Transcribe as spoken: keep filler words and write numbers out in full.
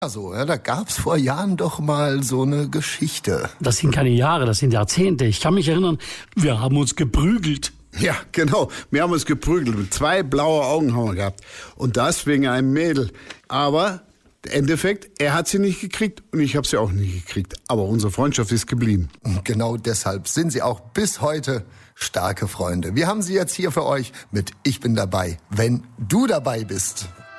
Also, ja, da gab's vor Jahren doch mal so eine Geschichte. Das sind keine Jahre, das sind Jahrzehnte. Ich kann mich erinnern, wir haben uns geprügelt. Ja, genau. Wir haben uns geprügelt. Zwei blaue Augen haben wir gehabt. Und das wegen einem Mädel. Aber im Endeffekt, er hat sie nicht gekriegt und ich habe sie auch nicht gekriegt. Aber unsere Freundschaft ist geblieben. Und genau deshalb sind sie auch bis heute starke Freunde. Wir haben sie jetzt hier für euch mit Ich bin dabei, wenn du dabei bist.